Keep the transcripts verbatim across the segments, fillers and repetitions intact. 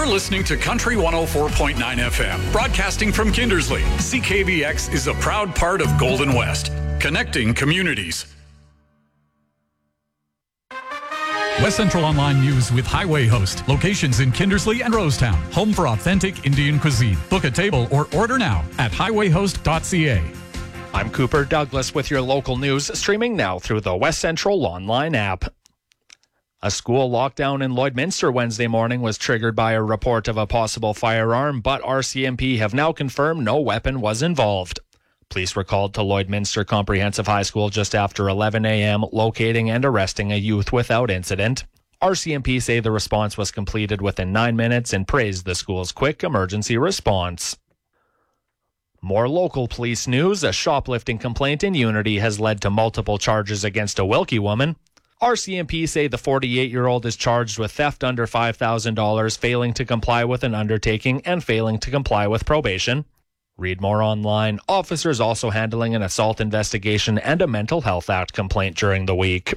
You're listening to Country one oh four point nine F M, broadcasting from Kindersley. C K B X is a proud part of Golden West, connecting communities. West Central Online News with Highway Host. Locations in Kindersley and Rosetown. Home for authentic Indian cuisine. Book a table or order now at highway host dot c a. I'm Cooper Douglas with your local news, streaming now through the West Central Online app. A school lockdown in Lloydminster Wednesday morning was triggered by a report of a possible firearm, but R C M P have now confirmed no weapon was involved. Police were called to Lloydminster Comprehensive High School just after eleven a.m., locating and arresting a youth without incident. R C M P say the response was completed within nine minutes and praised the school's quick emergency response. More local police news. A shoplifting complaint in Unity has led to multiple charges against a Wilkie woman. R C M P say the forty-eight-year-old is charged with theft under five thousand dollars, failing to comply with an undertaking, and failing to comply with probation. Read more online. Officers also handling an assault investigation and a Mental Health Act complaint during the week.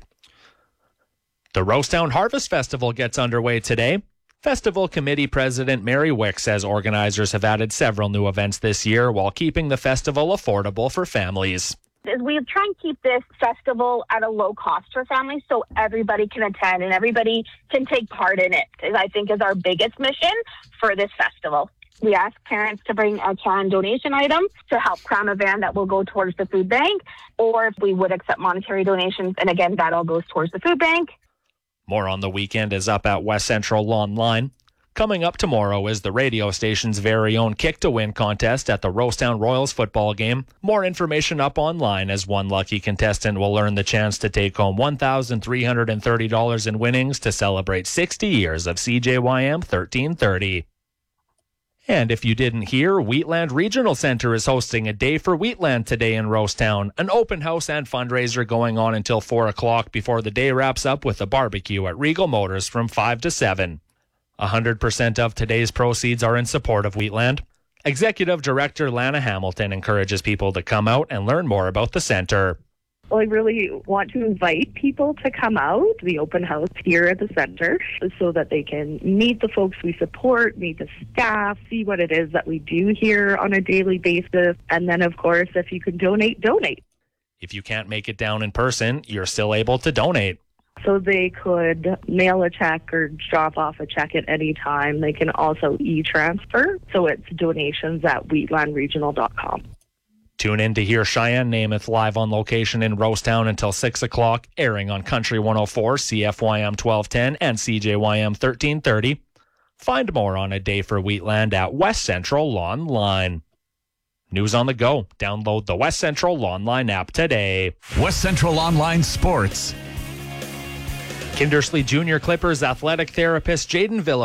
The Rosetown Harvest Festival gets underway today. Festival Committee President Mary Wick says organizers have added several new events this year while keeping the festival affordable for families. We try and keep this festival at a low cost for families so everybody can attend and everybody can take part in it, I think is our biggest mission for this festival. We ask parents to bring a canned donation item to help crown a van that will go towards the food bank, or if we would accept monetary donations, and again, that all goes towards the food bank. More on the weekend is up at West Central Online. Coming up tomorrow is the radio station's very own Kick to Win contest at the Rosetown Royals football game. More information up online as one lucky contestant will earn the chance to take home one thousand three hundred thirty dollars in winnings to celebrate sixty years of C J Y M thirteen thirty. And if you didn't hear, Wheatland Regional Centre is hosting a Day for Wheatland today in Rosetown. An open house and fundraiser going on until four o'clock before the day wraps up with a barbecue at Regal Motors from five to seven. one hundred percent of today's proceeds are in support of Wheatland. Executive Director Lana Hamilton encourages people to come out and learn more about the centre. Well, I really want to invite people to come out, the open house here at the centre, so that they can meet the folks we support, meet the staff, see what it is that we do here on a daily basis. And then, of course, if you can donate, donate. If you can't make it down in person, you're still able to donate. So they could mail a check or drop off a check at any time. They can also e-transfer. So it's donations at wheatland regional dot com. Tune in to hear Cheyenne Namath live on location in Rosetown until six o'clock, airing on Country one oh four, C F Y M twelve ten, and C J Y M thirteen thirty. Find more on A Day for Wheatland at West Central Online. News on the go. Download the West Central Online app today. West Central Online Sports. Kindersley Junior Clippers athletic therapist Jaden Villa